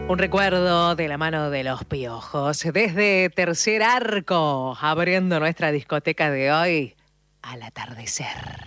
Un recuerdo de la mano de Los Piojos. Desde Tercer Arco, abriendo nuestra discoteca de hoy al atardecer.